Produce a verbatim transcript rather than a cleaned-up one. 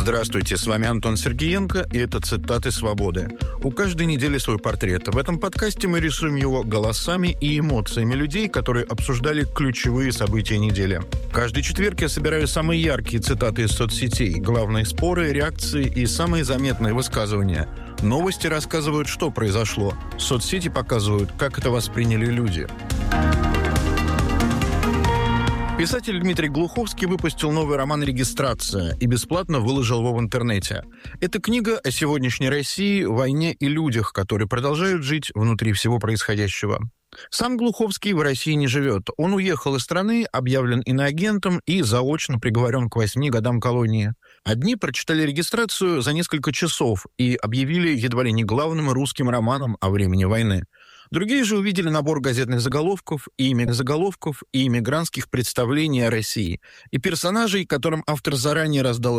Здравствуйте, с вами Антон Сергеенко, и это «Цитаты свободы». У каждой недели свой портрет. В этом подкасте мы рисуем его голосами и эмоциями людей, которые обсуждали ключевые события недели. Каждый четверг я собираю самые яркие цитаты из соцсетей, главные споры, реакции и самые заметные высказывания. Новости рассказывают, что произошло. Соцсети показывают, как это восприняли люди. Писатель Дмитрий Глуховский выпустил новый роман «Регистрация» и бесплатно выложил его в интернете. Это книга о сегодняшней России, войне и людях, которые продолжают жить внутри всего происходящего. Сам Глуховский в России не живет. Он уехал из страны, объявлен иноагентом и заочно приговорен к восьми годам колонии. Одни прочитали «Регистрацию» за несколько часов и объявили едва ли не главным русским романом о времени войны. Другие же увидели набор газетных заголовков, и заголовков и иммигрантских представлений о России, и персонажей, которым автор заранее раздал